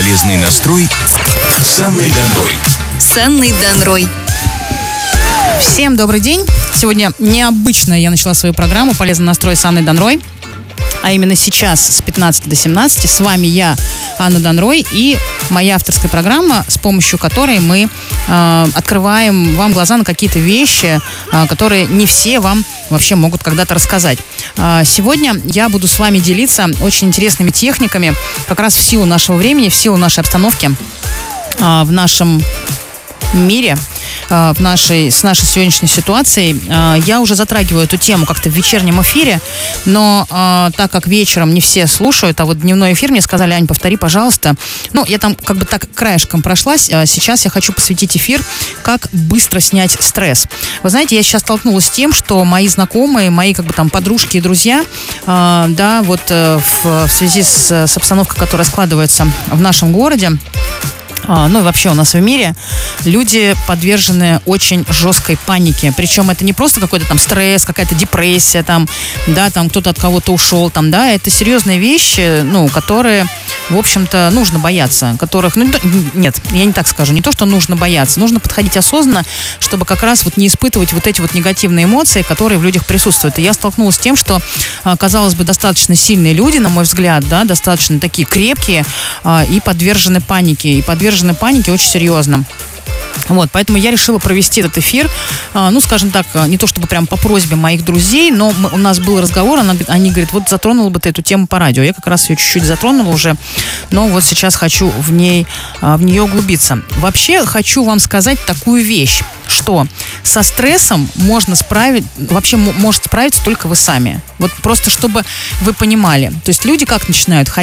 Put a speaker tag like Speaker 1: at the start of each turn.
Speaker 1: Полезный настрой с Анной Донрой.
Speaker 2: С Анной Донрой.
Speaker 3: Всем добрый день. Сегодня необычно я начала свою программу «Полезный настрой» с Анной Донрой. А именно сейчас с 15 до 17 с вами я, Анна Донрой, и моя авторская программа, с помощью которой мы открываем вам глаза на какие-то вещи, которые не все вам вообще могут когда-то рассказать. Сегодня я буду с вами делиться очень интересными техниками, как раз в силу нашего времени, в силу нашей обстановки, в нашем мире, с нашей сегодняшней ситуацией. Я уже затрагиваю эту тему как-то в вечернем эфире, но так как вечером не все слушают, а вот дневной эфир мне сказали: Ань, повтори, пожалуйста. Ну, я там как бы так краешком прошлась. Сейчас я хочу посвятить эфир, как быстро снять стресс. Вы знаете, я сейчас столкнулась с тем, что мои знакомые, мои как бы там подружки и друзья, да, вот в связи с обстановкой, которая складывается в нашем городе, ну и вообще у нас в мире, люди подвержены очень жесткой панике. Причем это не просто какой-то там стресс, какая-то депрессия, там, да, там кто-то от кого-то ушел, там, да, это серьезные вещи, ну, которые, в общем-то, нужно бояться, которых, ну, нет, я не так скажу, не то, что нужно бояться, нужно подходить осознанно, чтобы как раз вот не испытывать вот эти вот негативные эмоции, которые в людях присутствуют. И я столкнулась с тем, что, казалось бы, достаточно сильные люди, на мой взгляд, да, достаточно такие крепкие и подвержены панике, очень серьезно. Вот, поэтому я решила провести этот эфир, ну, скажем так, не то чтобы прям по просьбе моих друзей, но у нас был разговор, они говорят: вот затронула бы ты эту тему по радио. Я как раз ее чуть-чуть затронула уже, но вот сейчас хочу в нее углубиться. Вообще хочу вам сказать такую вещь, что со стрессом может справиться только вы сами. Вот просто чтобы вы понимали. То есть люди как начинают